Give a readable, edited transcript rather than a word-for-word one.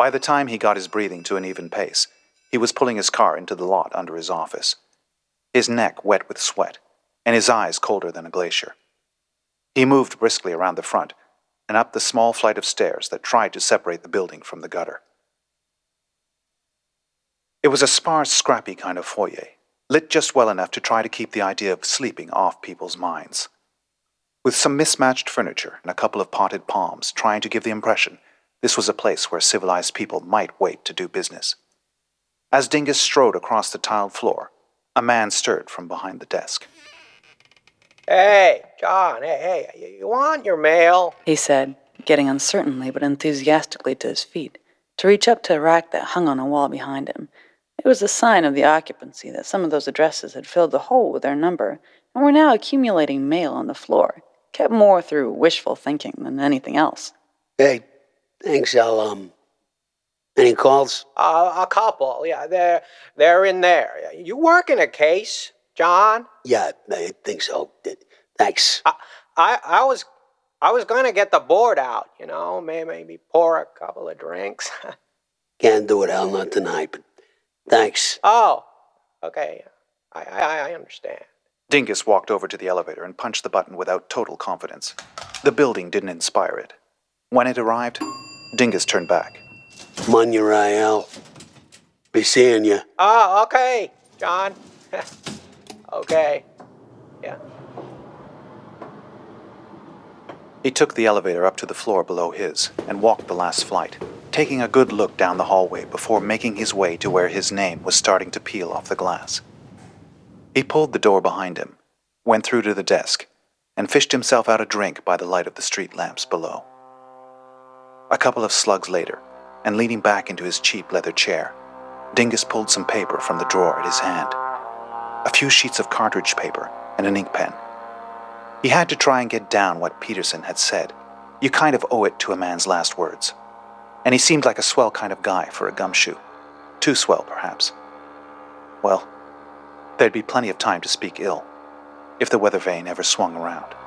By the time he got his breathing to an even pace, he was pulling his car into the lot under his office, his neck wet with sweat, and his eyes colder than a glacier. He moved briskly around the front and up the small flight of stairs that tried to separate the building from the gutter. It was a sparse, scrappy kind of foyer, lit just well enough to try to keep the idea of sleeping off people's minds. With some mismatched furniture and a couple of potted palms trying to give the impression this was a place where civilized people might wait to do business. As Dingus strode across the tiled floor, a man stirred from behind the desk. "Hey, John, hey, you want your mail?" he said, getting uncertainly but enthusiastically to his feet, to reach up to a rack that hung on a wall behind him. It was a sign of the occupancy that some of those addresses had filled the hole with their number and were now accumulating mail on the floor, kept more through wishful thinking than anything else. Hey, thanks, any calls? A couple, yeah, they're in there. You working a case, John? Yeah, I think so. Thanks. I was going to get the board out, maybe pour a couple of drinks. Can't do it, Al, not tonight, but thanks. Oh, okay. I understand. Dingus walked over to the elevator and punched the button without total confidence. The building didn't inspire it. When it arrived, Dingus turned back. Come on your eye, Al. Be seeing you. Oh, okay, John. Okay. Yeah. He took the elevator up to the floor below his and walked the last flight, taking a good look down the hallway before making his way to where his name was starting to peel off the glass. He pulled the door behind him, went through to the desk, and fished himself out a drink by the light of the street lamps below. A couple of slugs later, and leaning back into his cheap leather chair, Dingus pulled some paper from the drawer at his hand. A few sheets of cartridge paper and an ink pen. He had to try and get down what Peterson had said. You kind of owe it to a man's last words. And he seemed like a swell kind of guy for a gumshoe. Too swell, perhaps. Well, there'd be plenty of time to speak ill, if the weather vane ever swung around.